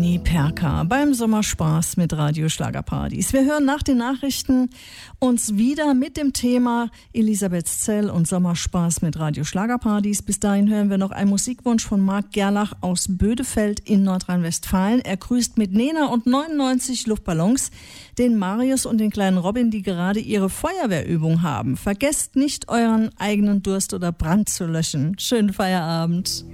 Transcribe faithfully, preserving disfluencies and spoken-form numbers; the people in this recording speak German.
Dani Perka beim Sommerspaß mit Radio Schlagerparadies. Wir hören nach den Nachrichten uns wieder mit dem Thema Elisabeth Zell und Sommerspaß mit Radio Schlagerparadies. Bis dahin hören wir noch einen Musikwunsch von Marc Gerlach aus Bödefeld in Nordrhein-Westfalen. Er grüßt mit Nena und neunundneunzig Luftballons den Marius und den kleinen Robin, die gerade ihre Feuerwehrübung haben. Vergesst nicht, euren eigenen Durst oder Brand zu löschen. Schönen Feierabend.